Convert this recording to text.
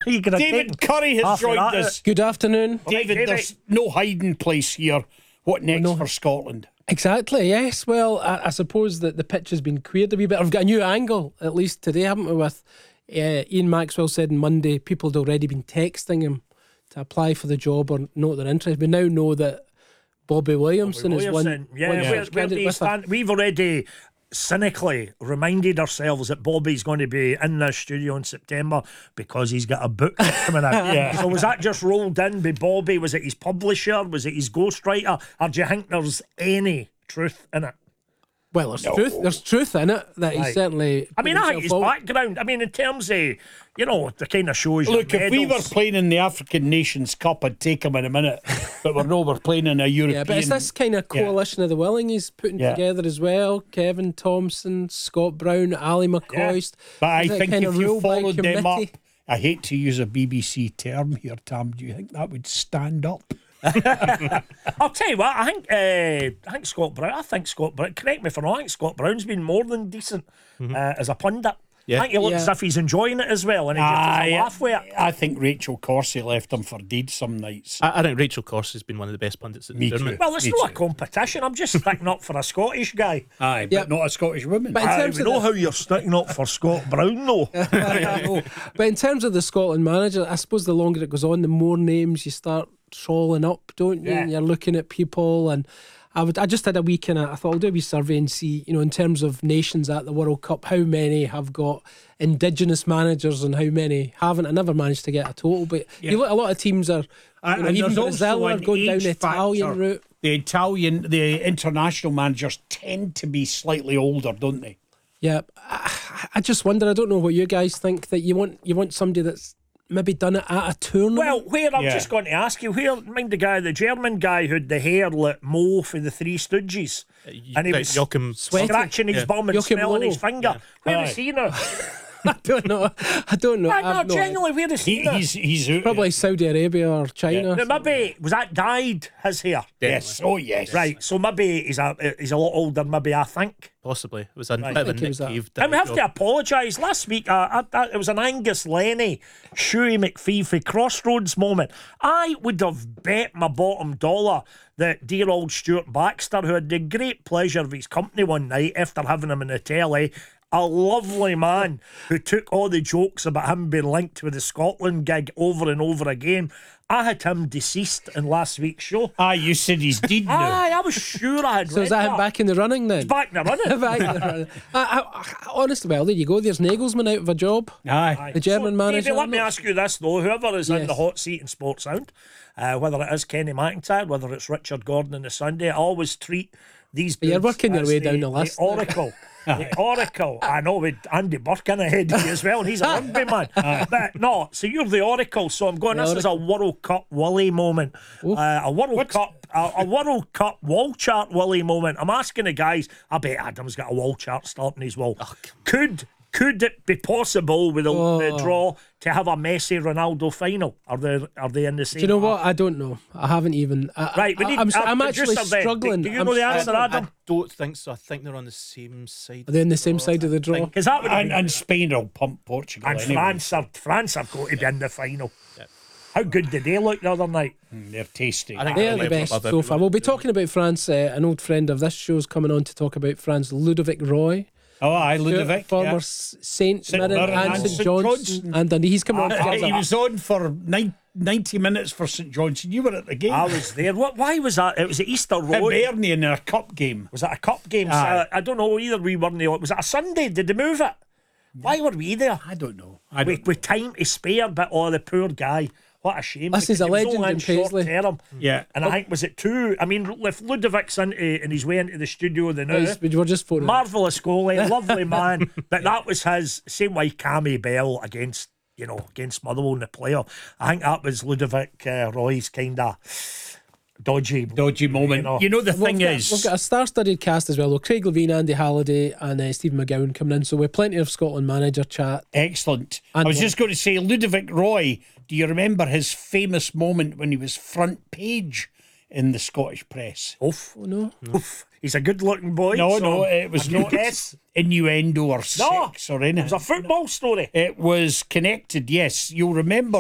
You could have David taken Curry has half of joined that us. Good afternoon. David, there's no hiding place here. What next for Scotland? Exactly, yes. Well, I suppose that the pitch has been queered a wee bit. I've got a new angle, at least today, haven't we? With Ian Maxwell said on Monday, people had already been texting him to apply for the job or note their interest. We now know that Bobby Williamson is one. Where do you stand? We've already cynically reminded ourselves that Bobby's going to be in this studio in September because he's got a book coming out. So was that just rolled in by Bobby? Was it his publisher? Was it his ghostwriter? Or do you think there's any truth in it? Well, there's truth in it that he's certainly. I mean, I think his background. I mean, in terms of, the kind of shows. Look, if we were playing in the African Nations Cup, I'd take him in a minute. But we're playing in a European. Yeah, but it's this kind of coalition of the willing he's putting together as well. Kevin Thompson, Scott Brown, Ali McCoist. But I think if you followed them up, I hate to use a BBC term here, Tam. Do you think that would stand up? I'll tell you what. I think Scott Brown. Correct me if I'm wrong. I think Scott Brown's been more than decent as a pundit. I think he looks as if he's enjoying it as well, and he just has a laugh with it. I think Rachel Corsie left him for deed some nights. I think Rachel Corsie's been one of the best pundits at the tournament. Well, it's not a competition. I'm just sticking up for a Scottish guy. Aye, but not a Scottish woman. But in terms we know how you're sticking up for Scott Brown, though. But in terms of the Scotland manager, I suppose the longer it goes on, the more names you start trolling up, don't you? And you're looking at people, and I just had a wee I thought I'll do a wee survey and see, in terms of nations at the World Cup, how many have got indigenous managers and how many haven't. I never managed to get a total, but you look, a lot of teams are, even Brazil are going down the Italian route. The international managers tend to be slightly older, don't they? Yeah, I just wonder. I don't know what you guys think, that you want somebody that's maybe done it at a tournament. Well, I'm just going to ask you, mind the German guy who had the hair like Mo for the Three Stooges, and he was scratching his bum and smelling his finger. Where is he now? I don't know. Genuinely, where is he now? He's probably Saudi Arabia or China. Maybe was that dyed his hair? Yes. Oh yes. Right. So maybe he's a lot older. Maybe I think. Possibly. It was a bit of a Nick Cave. And we have to apologise. Last week, it was an Angus Lenny, Shuey McPhee Crossroads moment. I would have bet my bottom dollar that dear old Stuart Baxter, who had the great pleasure of his company one night after having him in the telly, a lovely man who took all the jokes about him being linked with the Scotland gig over and over again. I had him deceased in last week's show. You said he's dead now. I was sure I had So is that him back in the running then? He's back in the running. Back in the running. Honestly, well, there you go. There's Nagelsmann out of a job. Aye. The German manager. David, let me ask you this though. Whoever is in the hot seat in Sports Sound, whether it is Kenny McIntyre, whether it's Richard Gordon on the Sunday, I always treat these You're dudes working your as way down the list. The Oracle. The Oracle. I know, with Andy Burke in ahead of you as well, and he's a rugby man. But no, so you're the Oracle. So I'm going, this is a World Cup Willie moment. A World Cup wall chart Willie moment. I'm asking the guys, I bet Adam's got a wall chart starting his wall. Could it be possible with the draw to have a Messi Ronaldo final? Are they in the same? Do you know what? I don't know. I haven't even. I'm actually struggling. Do you know the answer, Adam? I don't think so. I think they're on the same side. Are they on the same side of the draw? Because that would and Spain will pump Portugal. And anyway. France are going to be in the final. How good did they look the other night? They're tasty. I think they're the best so far. We'll be talking about France. An old friend of this show's coming on to talk about France, Ludovic Roy. Oh, aye, Ludovic. Former Saint Mirren and St Johnstone. And he's come on. He was on for 90 minutes for St Johnstone. You were at the game. I was there. Why was that? It was at Easter Road. Hibernian in a cup game. Was it a cup game? I don't know either. We weren't there. Was it a Sunday? Did they move it? Why were we there? I don't know. With time to spare, but the poor guy. What a shame. This is a legend in Paisley. Yeah. And I think, was it 2? I mean, if Ludovic's and he's way into the studio the now. We're just marvellous goalie, lovely man. But that was his, same way Cammy Bell against Motherwell in the playoff. I think that was Ludovic Roy's kind of dodgy moment. You know the thing is, we've got a star-studded cast as well. Craig Levein, Andy Halliday, and Stephen McGowan coming in. So we've plenty of Scotland manager chat. Excellent. I was just going to say, Ludovic Roy. Do you remember his famous moment when he was front page in the Scottish press? Oof. Oh no. Oof. He's a good-looking boy. No, it was not innuendo or sex or anything. It was a football story. It was connected. Yes, you'll remember.